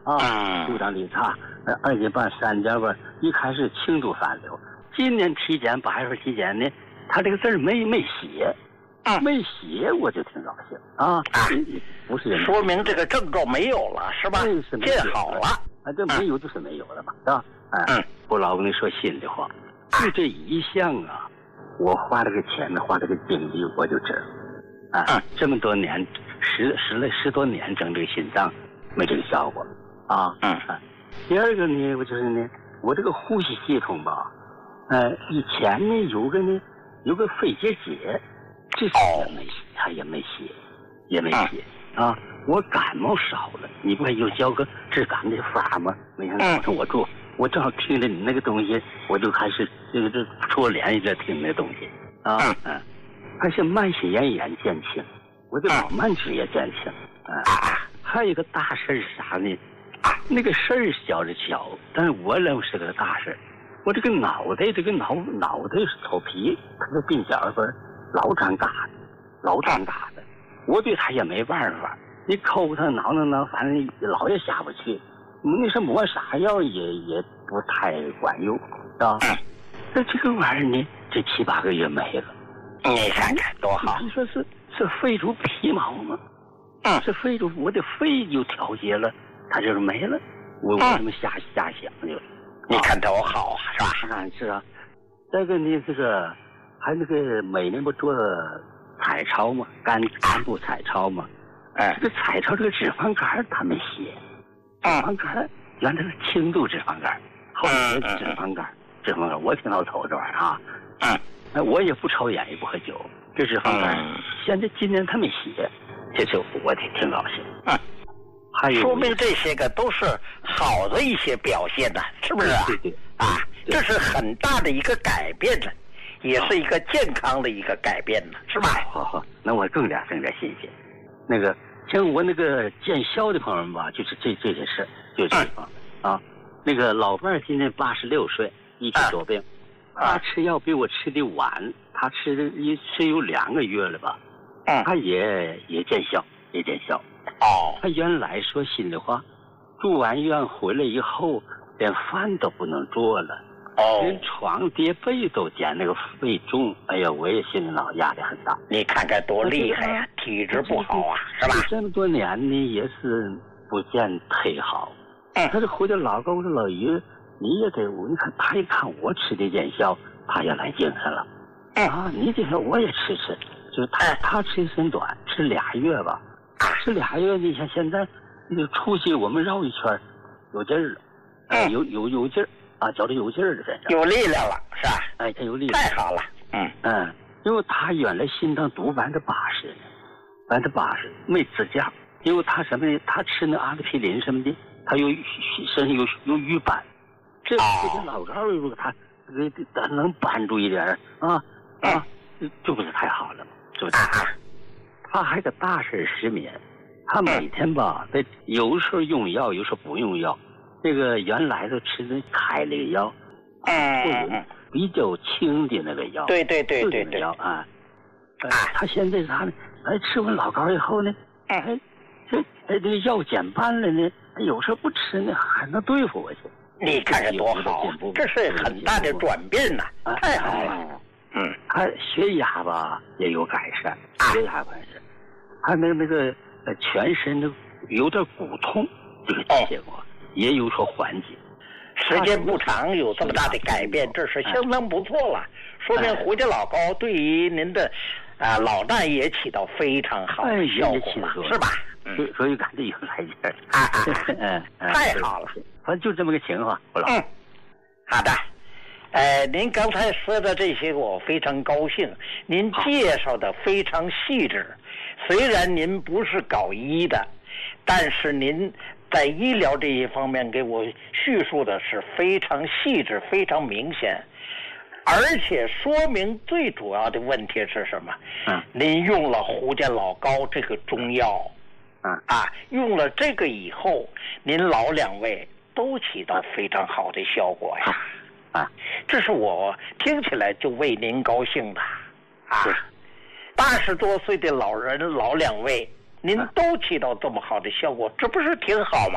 肚肠里差，2斤半3斤吧，一开始轻度反流。今年体检8月份体检呢，他这个字没写。没写我就挺高兴啊！不是说明这个症状没有了，是吧？见好了啊，这没有就是没有了嘛，是吧？我老跟你说心里话，就这一项啊，我花这个钱呢，花这个精力，我就知道这么多年10多年整这个心脏没这个效果啊。第二个呢，我就是呢，我这个呼吸系统吧，以前呢有个肺结节。这次也没写啊！我感冒少了，你不还有教个治感的法吗？没想到我住，我正好听着你那个东西，我就开始这戳脸一直听那东西啊。还是慢性咽炎减轻，我的老慢支也减轻还有一个大事是啥呢？那个事儿小是小，但是我认为是个大事。我这个脑袋是头皮，它的鬓角分。老长疙瘩的，我对他也没办法。你抠他挠，反正老也下不去。那是抹啥药也不太管用，是吧？那这个玩意儿呢，这7、8个月没了。 你看看多好！ 你说是肺出皮毛吗？是肺出我的肺就调节了，它就是没了。我这么瞎想就， 你看多好啊，是吧？ 是啊。再个呢，这个。还那个每年不做彩超吗？肝部彩超吗？这个彩超这个脂肪肝他没写，脂肪肝原来是轻度脂肪肝，后来脂肪肝，我挺老瞅这玩意儿啊。我也不抽烟也不喝酒，这脂肪肝现在今年他没写，这就我挺高兴。还有说明这些个都是好的一些表现呢，是不是啊？ 对这是很大的一个改变了。也是一个健康的一个改变呢，是吧？ 好，那我更加新鲜。那个像我那个见效的朋友们吧，就是这些事，就这地方啊。那个老伴儿今年86岁，一起多病，他吃药比我吃的晚，他吃有2个月了吧？他也见效。他原来说心里话，住完院回来以后，连饭都不能做了。连床叠被都减那个肺重，哎呀，我也心里脑压力很大。 你看看多厉害呀，体质不好啊，是吧？ 这么多年呢，也是不见忒好。他这回来老高，我说老于，你也得，你看他一看我吃的见效，他也来精神了。你这说我也吃，就是他吃很短，吃2月吧，吃2月，你像现在那个出去我们绕一圈，有劲儿了，有劲儿。觉得有劲儿的身上有力量了，是吧？ 他有力量， 太好了。 因为他原来心脏毒80%没支架，因为他什么呢？他吃那阿司匹林什么的，他身上有瘀斑。这老高如果他能帮助一点就不是太好了，是不是？他还个大事失眠，他每天吧，有时候用药，有时候不用药。这个原来都吃的开那个药，比较轻的那个药， 对药他现在他呢，吃完老高以后呢，这个药减半了呢，有时候不吃呢，还能对付我去。 你看看多好，这是很大的转变呐，太好了。 他血压吧也有改善，血压改善，还那个全身的有点骨痛，这个结果。也有所缓解， 时间不长有这么大的改变，这是相当不错了。说明胡家老高对于您的老大也起到非常好的效果了，是吧？ 所以感觉有来劲儿太好了。 反正就这么个情况， 好的。您刚才说的这些我非常高兴，您介绍的非常细致。虽然您不是搞医的，但是您在医疗这一方面给我叙述的是非常细致，非常明显，而且说明最主要的问题是什么？您用了胡家老高这个中药，用了这个以后，您老2位都起到非常好的效果呀！这是我听起来就为您高兴的80多岁的老人老2位。您都起到这么好的效果，这不是挺好吗？